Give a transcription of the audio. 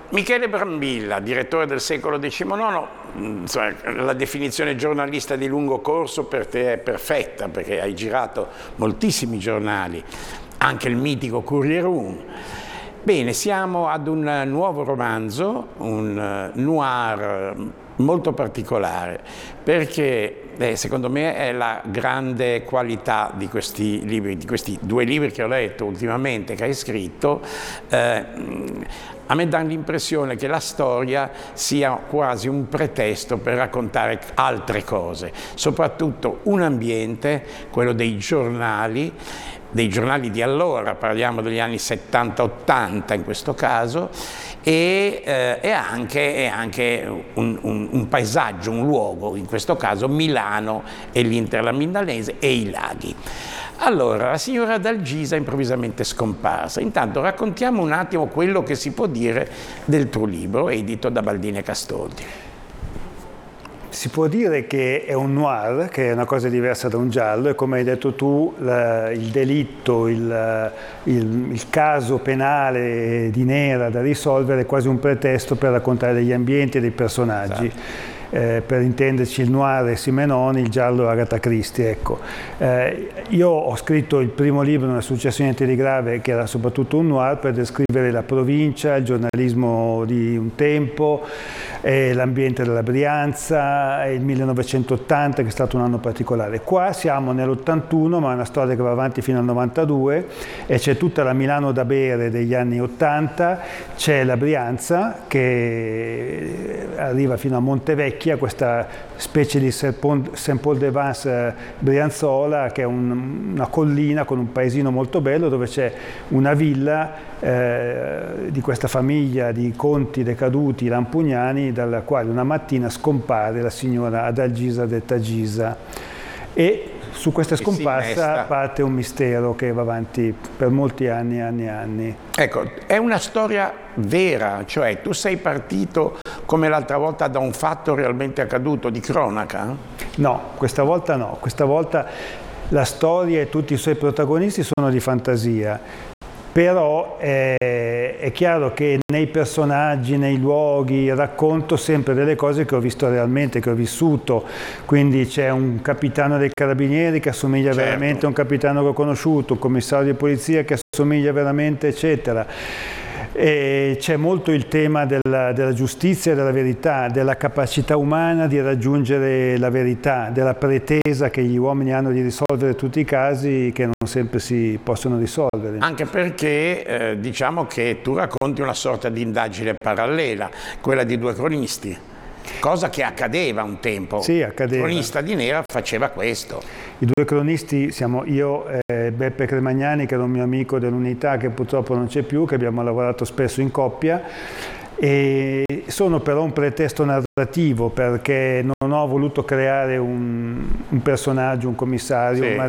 Michele Brambilla, direttore del Secolo XIX, insomma, la definizione giornalista di lungo corso per te è perfetta, perché hai girato moltissimi giornali, anche il mitico Corriere 1. Bene, siamo ad un nuovo romanzo, un noir molto particolare, perché secondo me è la grande qualità di questi libri, di questi due libri che ho letto ultimamente, che hai scritto. A me dà l'impressione che la storia sia quasi un pretesto per raccontare altre cose, soprattutto un ambiente, quello dei giornali di allora, parliamo degli anni 70-80 in questo caso, e anche un paesaggio, un luogo, in questo caso Milano e l'Interland Milanese e i laghi. Allora, la signora Adalgisa è improvvisamente scomparsa. Intanto raccontiamo un attimo quello che si può dire del tuo libro, edito da Baldini e Castoldi. Si può dire che è un noir, che è una cosa diversa da un giallo, e come hai detto tu, il delitto, il caso penale di Nera da risolvere è quasi un pretesto per raccontare degli ambienti e dei personaggi. Esatto. Per intenderci, il noir è Simenoni, il giallo è Agatha Christie. Ecco. Io ho scritto il primo libro, Una successione niente di grave, che era soprattutto un noir per descrivere la provincia, il giornalismo di un tempo, l'ambiente della Brianza, il 1980 che è stato un anno particolare. Qua siamo nell'81, ma è una storia che va avanti fino al 92 e c'è tutta la Milano da bere degli anni 80, c'è la Brianza che arriva fino a Montevecchia, questa specie di Saint-Paul-de-Vence brianzola, che è una collina con un paesino molto bello dove c'è una villa di questa famiglia di conti decaduti lampugnani, dalla quale una mattina scompare la signora Adalgisa detta Gisa, e su questa scomparsa parte un mistero che va avanti per molti anni e anni. Ecco, è una storia vera, cioè tu sei partito come l'altra volta da un fatto realmente accaduto, di cronaca? No, questa volta no, questa volta la storia e tutti i suoi protagonisti sono di fantasia, però è chiaro che nei personaggi, nei luoghi, racconto sempre delle cose che ho visto realmente, che ho vissuto, quindi c'è un capitano dei carabinieri che assomiglia veramente a un capitano che ho conosciuto, un commissario di polizia che assomiglia veramente, eccetera. E c'è molto il tema della giustizia e della verità, della capacità umana di raggiungere la verità, della pretesa che gli uomini hanno di risolvere tutti i casi che non sempre si possono risolvere. Anche perché diciamo che tu racconti una sorta di indagine parallela, quella di due cronisti, cosa che accadeva un tempo. Sì, accadeva. Il cronista di Nera faceva questo. I due cronisti siamo io e Beppe Cremagnani, che era un mio amico dell'Unità, che purtroppo non c'è più, che abbiamo lavorato spesso in coppia, e sono però un pretesto narrativo, perché non ho voluto creare un personaggio, un commissario, un